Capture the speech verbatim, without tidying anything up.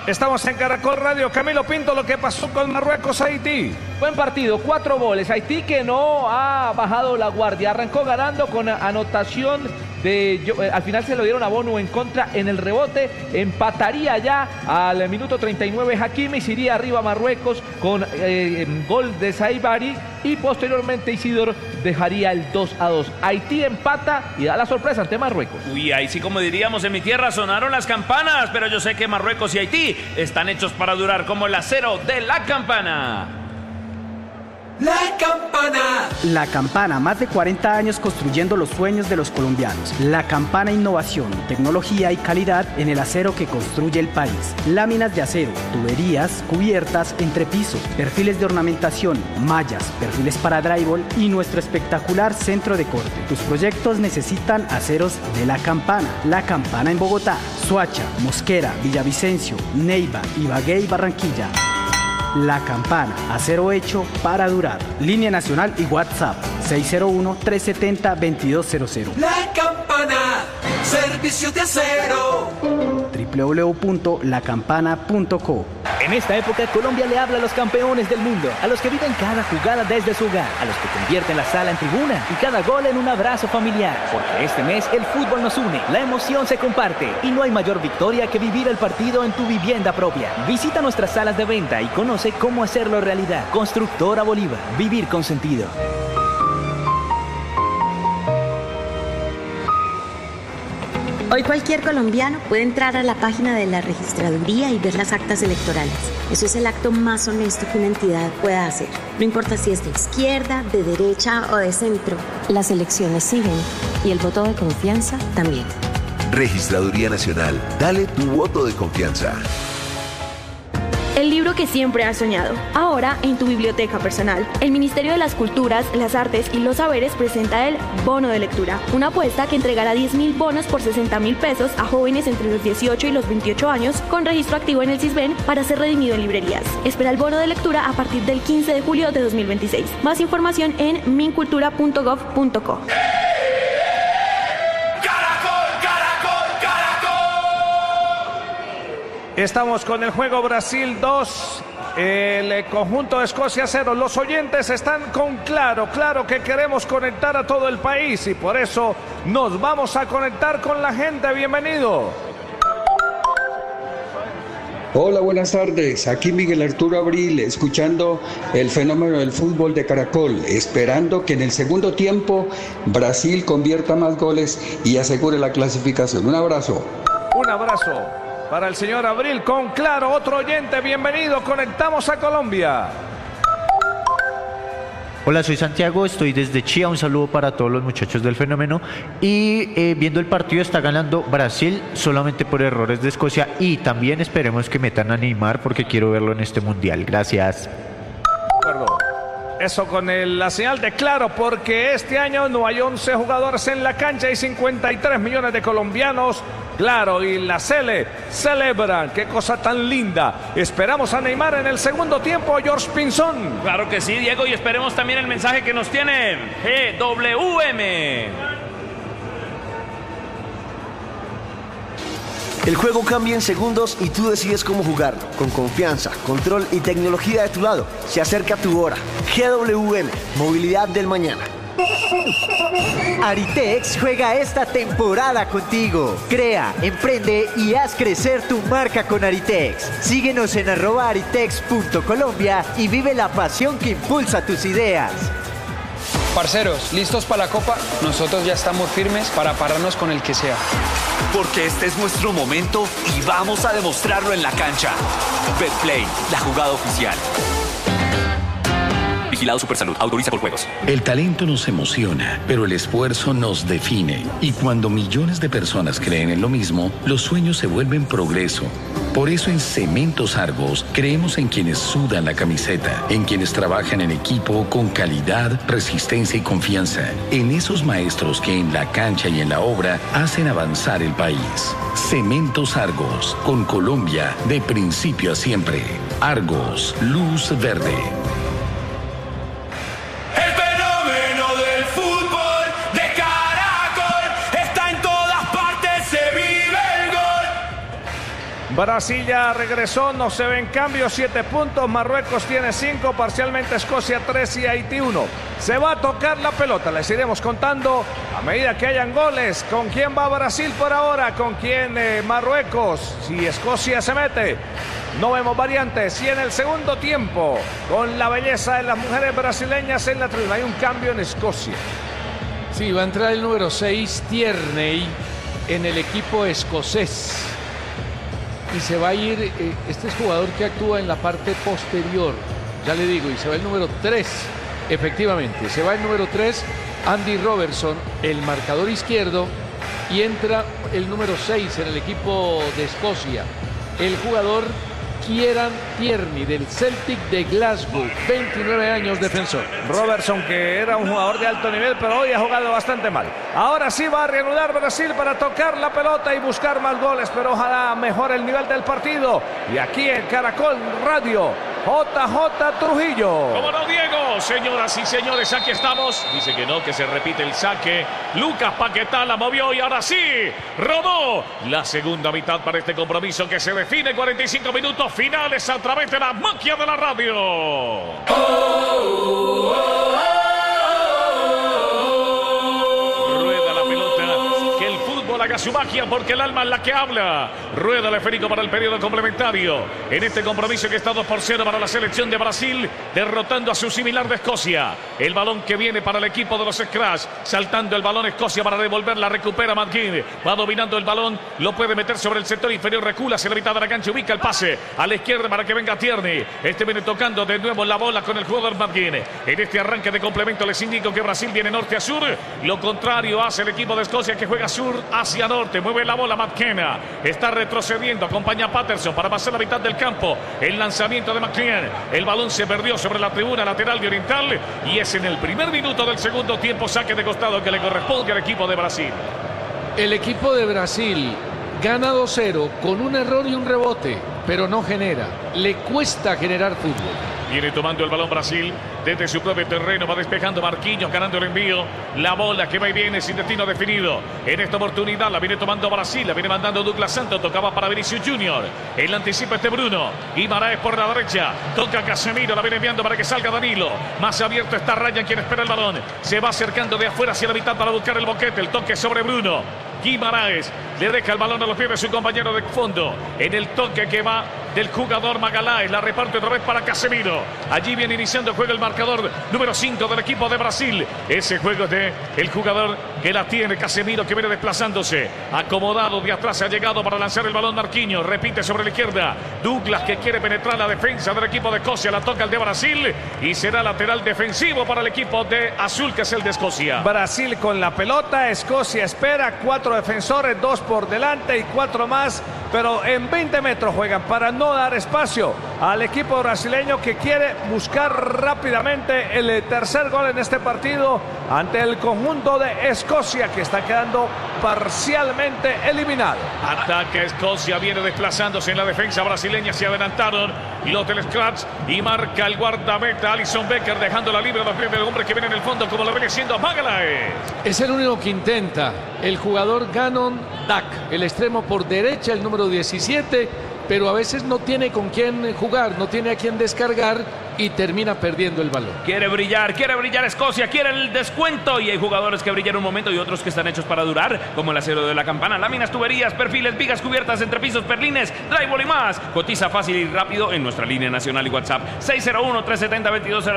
Estamos en Caracol Radio. Camilo Pinto, lo que pasó con Marruecos-Haití. Buen partido, cuatro goles. Haití que no ha bajado la guardia. Arrancó ganando con anotación de... Yo, eh, al final se lo dieron a Bono en contra en el rebote. Empataría ya al minuto treinta y nueve Hakimi. Se iría arriba Marruecos con eh, gol de Saibari. Y posteriormente Isidor dejaría el dos a dos. Haití empata y da la sorpresa ante Marruecos. Uy, ahí sí, como diríamos en mi tierra, sonaron las campanas. Pero yo sé que Marruecos y Haití están hechos para durar como el acero de la campana. La Campana. La Campana, más de cuarenta años construyendo los sueños de los colombianos. La Campana, innovación, tecnología y calidad en el acero que construye el país. Láminas de acero, tuberías, cubiertas, entrepiso, perfiles de ornamentación, mallas, perfiles para drywall y nuestro espectacular centro de corte. Tus proyectos necesitan aceros de La Campana. La Campana en Bogotá, Soacha, Mosquera, Villavicencio, Neiva, Ibagué y Barranquilla. La Campana, acero hecho para durar. Línea nacional y WhatsApp seis cero uno, tres siete cero, dos dos cero cero. La Campana, servicio de acero. doble u doble u doble u punto la campana punto co. En esta época, Colombia le habla a los campeones del mundo, a los que viven cada jugada desde su hogar, a los que convierten la sala en tribuna y cada gol en un abrazo familiar. Porque este mes el fútbol nos une, la emoción se comparte y no hay mayor victoria que vivir el partido en tu vivienda propia. Visita nuestras salas de venta y conoce cómo hacerlo realidad. Constructora Bolívar, vivir con sentido. Hoy cualquier colombiano puede entrar a la página de la registraduría y ver las actas electorales. Eso es el acto más honesto que una entidad pueda hacer. No importa si es de izquierda, de derecha o de centro. Las elecciones siguen y el voto de confianza también. Registraduría Nacional. Dale tu voto de confianza. El libro que siempre has soñado, ahora en tu biblioteca personal. El Ministerio de las Culturas, las Artes y los Saberes presenta el Bono de Lectura, una apuesta que entregará diez mil bonos por sesenta mil pesos a jóvenes entre los dieciocho y los veintiocho años con registro activo en el CISBEN para ser redimido en librerías. Espera el bono de lectura a partir del quince de julio de dos mil veintiséis. Más información en mincultura punto gov punto co. Estamos con el juego Brasil dos, el conjunto de Escocia cero. Los oyentes están con claro, claro que queremos conectar a todo el país y por eso nos vamos a conectar con la gente. Bienvenido. Hola, buenas tardes. Aquí Miguel Arturo Abril, escuchando el fenómeno del fútbol de Caracol, esperando que en el segundo tiempo Brasil convierta más goles y asegure la clasificación. Un abrazo. Un abrazo para el señor Abril con claro. Otro oyente, bienvenido. Conectamos a Colombia. Hola, soy Santiago, estoy desde Chía, un saludo para todos los muchachos del fenómeno y eh, viendo el partido está ganando Brasil solamente por errores de Escocia y también esperemos que metan a Neymar porque quiero verlo en este mundial. Gracias. De acuerdo. Eso con el, la señal de claro, porque este año no hay once jugadores en la cancha y cincuenta y tres millones de colombianos. Claro, y la Sele celebran. Qué cosa tan linda. Esperamos a Neymar en el segundo tiempo, George Pinzón. Claro que sí, Diego, y esperemos también el mensaje que nos tiene G W M. El juego cambia en segundos y tú decides cómo jugarlo. Con confianza, control y tecnología de tu lado. Se acerca tu hora. G W M, movilidad del mañana. Aritex juega esta temporada contigo. Crea, emprende y haz crecer tu marca con Aritex. Síguenos en arroba aritex punto colombia y vive la pasión que impulsa tus ideas. Parceros, ¿listos para la Copa? Nosotros ya estamos firmes para pararnos con el que sea. Porque este es nuestro momento y vamos a demostrarlo en la cancha. Betplay, la jugada oficial. Vigilado Supersalud, autoriza por juegos. El talento nos emociona, pero el esfuerzo nos define. Y cuando millones de personas creen en lo mismo, los sueños se vuelven progreso. Por eso en Cementos Argos creemos en quienes sudan la camiseta, en quienes trabajan en equipo con calidad, resistencia y confianza, en esos maestros que en la cancha y en la obra hacen avanzar el país. Cementos Argos, con Colombia de principio a siempre. Argos, luz verde. Brasil ya regresó, no se ven cambios, siete puntos. Marruecos tiene cinco, parcialmente Escocia tres y Haití uno. Se va a tocar la pelota, les iremos contando a medida que hayan goles. ¿Con quién va Brasil por ahora? ¿Con quién eh, Marruecos? Si Escocia se mete, no vemos variantes. Y en el segundo tiempo, con la belleza de las mujeres brasileñas en la tribuna, hay un cambio en Escocia. Sí, va a entrar el número seis, Tierney, en el equipo escocés. Y se va a ir, eh, este es jugador que actúa en la parte posterior, ya le digo, y se va el número tres, efectivamente, se va el número tres, Andy Robertson, el marcador izquierdo, y entra el número seis en el equipo de Escocia, el jugador Kieran Tierney del Celtic de Glasgow, veintinueve años, defensor. Robertson, que era un jugador de alto nivel, pero hoy ha jugado bastante mal. Ahora sí va a reanudar Brasil para tocar la pelota y buscar más goles, pero ojalá mejore el nivel del partido. Y aquí en Caracol Radio, J J Trujillo. ¿Cómo no, Diego? Señoras y señores, aquí estamos. Dice que no, que se repite el saque. Lucas Paquetá la movió y ahora sí, rodó. La segunda mitad para este compromiso que se define cuarenta y cinco minutos finales a través de la magia de la radio. Oh, oh, oh. Haga su magia porque el alma es la que habla. Rueda el esférico para el periodo complementario. En este compromiso que está dos por cero para la selección de Brasil, derrotando a su similar de Escocia. El balón que viene para el equipo de los Scratch. Saltando el balón Escocia para devolverla. Recupera McGinn. Va dominando el balón. Lo puede meter sobre el sector inferior. Recula hacia la mitad de la cancha. Ubica el pase a la izquierda para que venga Tierney. Este viene tocando de nuevo la bola con el jugador McGinn. En este arranque de complemento les indico que Brasil viene norte a sur. Lo contrario hace el equipo de Escocia que juega sur hacia hacia norte, mueve la bola McKenna, está retrocediendo, acompaña a Patterson para pasar la mitad del campo, el lanzamiento de McLean, el balón se perdió sobre la tribuna lateral de Oriental y es en el primer minuto del segundo tiempo, saque de costado que le corresponde al equipo de Brasil. El equipo de Brasil gana dos cero con un error y un rebote, pero no genera, le cuesta generar fútbol. Viene tomando el balón Brasil desde su propio terreno, va despejando Marquinhos, ganando el envío. La bola que va y viene sin destino definido. En esta oportunidad la viene tomando Brasil, la viene mandando Douglas Santos, tocaba para Vinicius Junior. El anticipa este Bruno. Guimaraes por la derecha, toca Casemiro, la viene enviando para que salga Danilo. Más abierto está Ryan, quien espera el balón. Se va acercando de afuera hacia la mitad para buscar el boquete, el toque sobre Bruno. Guimaraes le deja el balón a los pies de su compañero de fondo. En el toque que va del jugador Magaláes, la reparte otra vez para Casemiro. Allí viene iniciando el juego el marcador número cinco del equipo de Brasil. Ese juego de el jugador que la tiene, Casemiro, que viene desplazándose. Acomodado de atrás, ha llegado para lanzar el balón Marquinhos. Repite sobre la izquierda. Douglas, que quiere penetrar la defensa del equipo de Escocia. La toca el de Brasil y será lateral defensivo para el equipo de azul, que es el de Escocia. Brasil con la pelota, Escocia espera, cuatro defensores, dos por delante y cuatro más, pero en veinte metros juegan para no dar espacio al equipo brasileño que quiere buscar rápidamente el tercer gol en este partido ante el conjunto de Escocia, que está quedando parcialmente eliminado. Ataque Escocia, viene desplazándose en la defensa brasileña, se adelantaron los del Scratch y marca el guardameta Alisson Becker, dejando la libre a los pies del hombre que viene en el fondo, como lo viene siendo Magaláes. Es el único que intenta, el jugador Gannon Dak, el extremo por derecha, el número diecisiete, pero a veces no tiene con quién jugar, no tiene a quién descargar y termina perdiendo el balón. Quiere brillar, quiere brillar Escocia, quiere el descuento y hay jugadores que brillan un momento y otros que están hechos para durar, como el acero de la campana, láminas, tuberías, perfiles, vigas cubiertas, entrepisos, perlines, drywall y más. Cotiza fácil y rápido en nuestra línea nacional y WhatsApp seis cero uno, tres siete cero, dos dos cero